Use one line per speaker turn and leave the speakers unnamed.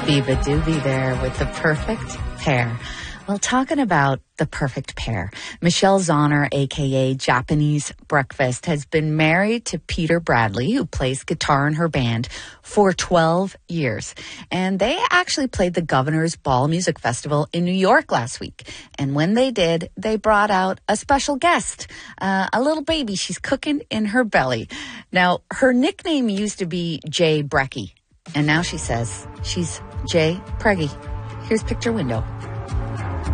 Biba Doobie there with the perfect pair. Well, talking about the perfect pair, Michelle Zauner, a.k.a. Japanese Breakfast, has been married to Peter Bradley, who plays guitar in her band, for 12 years. And they actually played the Governor's Ball Music Festival in New York last week. And when they did, they brought out a special guest, a little baby she's cooking in her belly. Now, her nickname used to be Jay Brecky. And now she says she's Jay Preggy. Here's Picture Window.